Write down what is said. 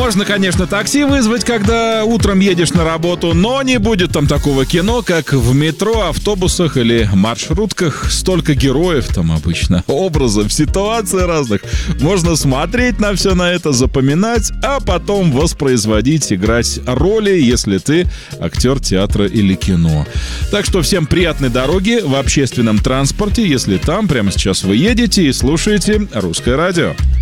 Можно, конечно, такси вызвать, когда утром едешь на работу, но не будет там такого кино, как в метро, автобусах или маршрутках. Столько героев там обычно, образов, ситуаций разных. Можно смотреть на все на это, запоминать, а потом воспроизводить, играть роли, если ты актер театра или кино. Так что всем приятной дороги в общественном транспорте, если там прямо сейчас вы едете и слушаете Русское радио.